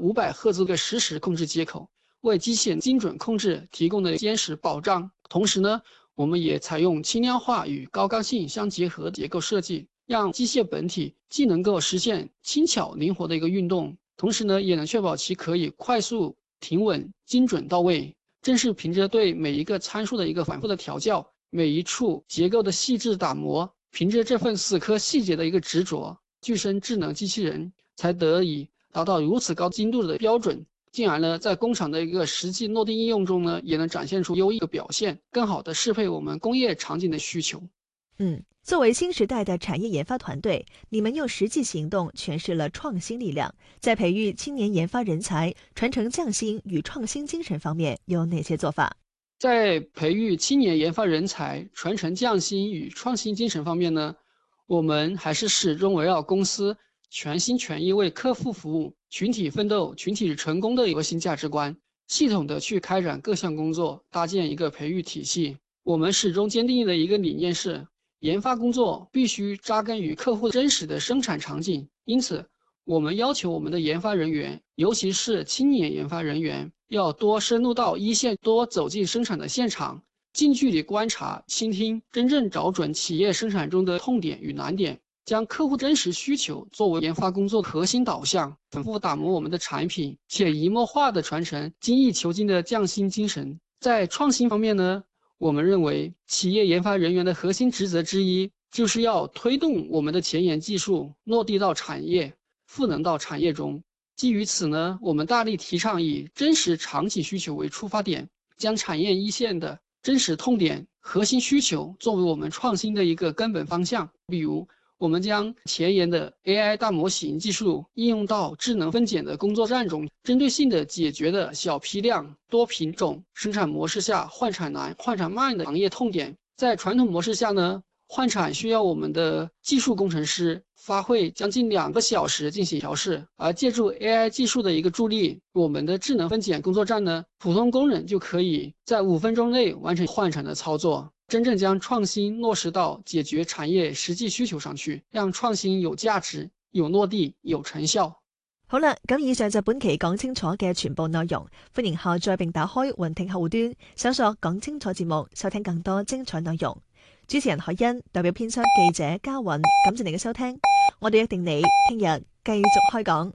500赫兹的实时控制接口，为机械精准控制提供了坚实保障。同时呢，我们也采用轻量化与高刚性相结合的结构设计，让机械本体既能够实现轻巧灵活的一个运动，同时呢，也能确保其可以快速停稳、精准到位。正是凭着对每一个参数的一个反复的调教，每一处结构的细致打磨，凭着这份死磕细节的一个执着，具身智能机器人才得以达到如此高精度的标准，进而呢，在工厂的一个实际落地应用中呢，也能展现出优异的表现，更好的适配我们工业场景的需求。 作为新时代的产业研发团队，你们用实际行动诠释了创新力量。在培育青年研发人才、传承匠心与创新精神方面，有哪些做法？ 在培育青年研发人才、传承匠心与创新精神方面呢，我们还是始终围绕公司全心全意为客户服务、群体奋斗、群体成功的核心价值观，系统的去开展各项工作，搭建一个培育体系。我们始终坚定的一个理念是，研发工作必须扎根于客户真实的生产场景，因此，我们要求我们的研发人员，尤其是青年研发人员，要多深入到一线，多走进生产的现场，近距离观察、倾听，真正找准企业生产中的痛点与难点，将客户真实需求作为研发工作核心导向，反复打磨我们的产品，潜移默化地传承精益求精的匠心精神。在创新方面呢，我们认为企业研发人员的核心职责之一，就是要推动我们的前沿技术落地到产业，赋能到产业中。基于此呢，我们大力提倡以真实场景需求为出发点，将产业一线的真实痛点、核心需求作为我们创新的一个根本方向。比如，我们将前沿的 AI 大模型技术应用到智能分拣的工作站中，针对性的解决了小批量、多品种生产模式下换产难、换产慢的行业痛点。在传统模式下呢，换产需要我们的技术工程师发挥将近2个小时进行调试，而借助 AI 技术的一个助力，我们的智能分拣工作站呢，普通工人就可以在5分钟内完成换产的操作，真正将創新落實到解決產業實際需求上去，讓創新有價值、有落地、有成效。 好啦，咁以上就本期講清楚嘅全部內容，歡迎下載並打開雲聽客戶端，搜索講清楚節目，收聽更多精彩內容。主持人海欣代表編輯記者嘉韻，感謝你嘅收聽，我哋約定你聽日繼續開講。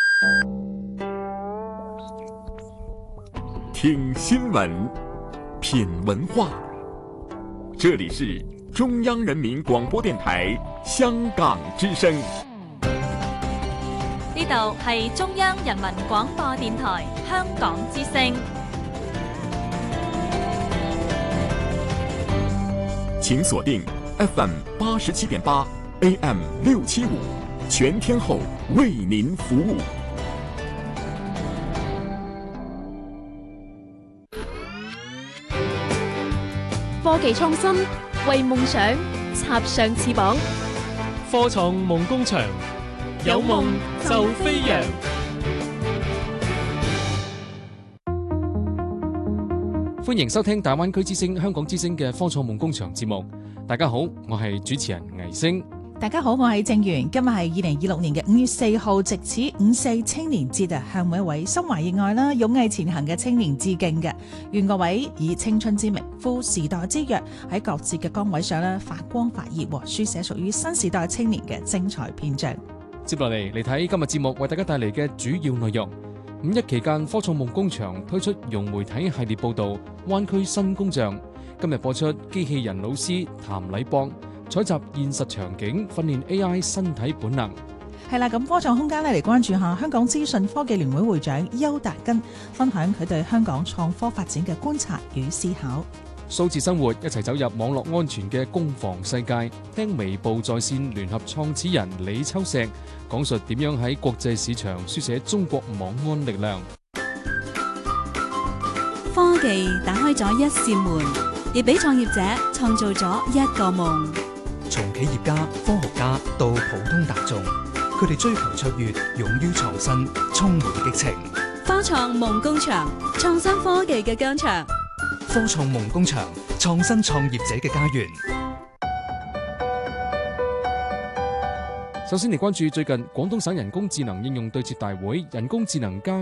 聽新聞，品文化。這裡是中央人民廣播電台香港之聲。 呢度係中央人民廣播電台香港之聲。 請鎖定 FM 87.8 AM 675，全天候為您服務。 科技創新，為夢想插上翅膀。 科創夢工場，有夢就飛揚。歡迎收聽大灣區之聲、香港之聲嘅科創夢工場節目。大家好，我係主持人倪星。 大家好，我係正源。今日係2026年嘅5月4號，藉此5·4青年節啊，向每一位心懷熱愛啦、勇毅前行嘅青年致敬嘅。願各位以青春之名、赴時代之約，喺各自嘅崗位上咧發光發熱，書寫屬於新時代青年嘅精彩篇章。 接落嚟睇今日節目為大家帶嚟嘅主要內容。5一期間，科創夢工場推出融媒體系列報導《灣區新工匠》。今日播出機器人老師譚禮博採集現實場景，訓練 AI 身體本能。 係啦，咁科創空間嚟關注下香港資訊科技聯會會長邱達根分享佢對香港創科發展嘅觀察與思考。 數字生活一齊走入網絡安全嘅攻防世界，聽微步在線聯合創始人李秋石講述點樣喺國際市場書寫中國網安力量。 科技打開咗一扇門，亦俾創業者創造咗一個夢。 從企業家、科學家到普通大眾，佢哋追求卓越，勇於創新，充滿激情。 科創夢工場，創新科技嘅疆場。 科創夢工場，創新創業者嘅家園。 首先嚟關注最近廣東省人工智能應用對接大會，人工智能加